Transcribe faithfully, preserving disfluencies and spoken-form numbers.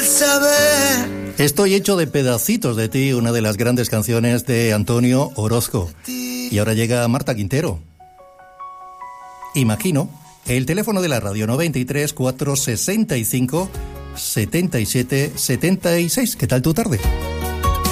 saber. Estoy hecho de pedacitos de ti, una de las grandes canciones de Antonio Orozco. Y ahora llega Marta Quintero. Imagino, el teléfono de la radio noventa y tres, cuatrocientos sesenta y cinco, setenta y siete, setenta y seis. ¿Qué tal tu tarde?